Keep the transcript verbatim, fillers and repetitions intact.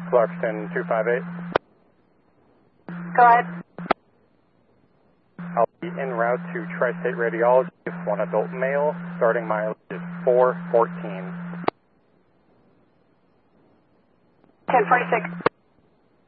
Clarkston two five eight. Go ahead. I'll be en route to Tri-State Radiology with one adult male. Starting mileage is four fourteen. ten forty-six.